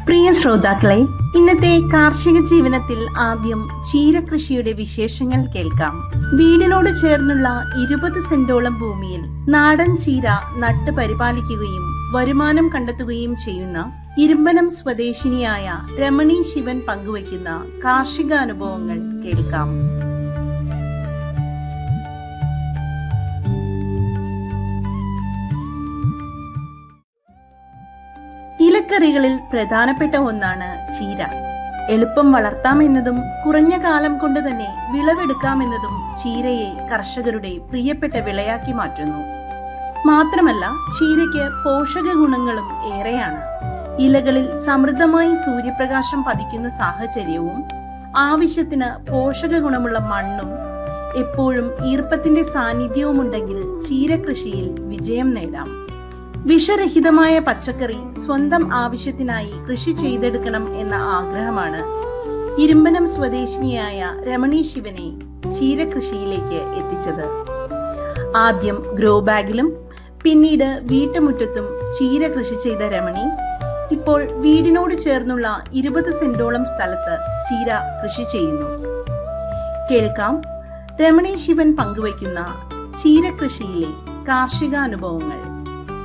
പ്രിയ ശ്രോതാക്കളെ, ഇന്നത്തെ കാർഷിക ജീവനത്തിൽ ആദ്യം ചീരകൃഷിയുടെ വിശേഷങ്ങൾ കേൾക്കാം. വീടിനോട് ചേർന്നുള്ള 20 സെന്റോളം ഭൂമിയിൽ നാടൻ ചീര നട്ട് പരിപാലിക്കുകയും വരുമാനം കണ്ടെത്തുകയും ചെയ്യുന്ന ഇരുമ്പനം സ്വദേശിനിയായ രമണി ശിവൻ പങ്കുവയ്ക്കുന്ന കാർഷിക അനുഭവങ്ങൾ കേൾക്കാം. ഇലക്കറികളിൽ പ്രധാനപ്പെട്ട ഒന്നാണ് ചീര. എളുപ്പം വളർത്താമെന്നതും കുറഞ്ഞ കാലം കൊണ്ട് തന്നെ വിളവെടുക്കാമെന്നതും ചീരയെ കർഷകരുടെ പ്രിയപ്പെട്ട വിളയാക്കി മാറ്റുന്നു. മാത്രമല്ല, ചീരയ്ക്ക് പോഷക ഗുണങ്ങളും ഏറെയാണ്. ഇലകളിൽ സമൃദ്ധമായി സൂര്യപ്രകാശം പതിക്കുന്ന സാഹചര്യവും ആവശ്യത്തിന് പോഷക ഗുണമുള്ള മണ്ണും എപ്പോഴും ഈർപ്പത്തിന്റെ സാന്നിധ്യവും ഉണ്ടെങ്കിൽ ചീരകൃഷിയിൽ വിജയം നേടാം. വിഷരഹിതമായ പച്ചക്കറി സ്വന്തം ആവശ്യത്തിനായി കൃഷി ചെയ്തെടുക്കണം എന്ന ആഗ്രഹമാണ് ഇരുമ്പനം സ്വദേശിനിയായ രമണി ശിവനെ ചീരകൃഷിയിലേക്ക് എത്തിച്ചത്. ആദ്യം ഗ്രോ ബാഗിലും പിന്നീട് വീട്ടുമുറ്റത്തും ചീര കൃഷി ചെയ്ത രമണി ഇപ്പോൾ വീടിനോട് ചേർന്നുള്ള 20 സെന്റോളം സ്ഥലത്ത് ചീര കൃഷി ചെയ്യുന്നു. കേൾക്കാം രമണി ശിവൻ പങ്കുവയ്ക്കുന്ന ചീരകൃഷിയിലെ കാർഷിക അനുഭവങ്ങൾ.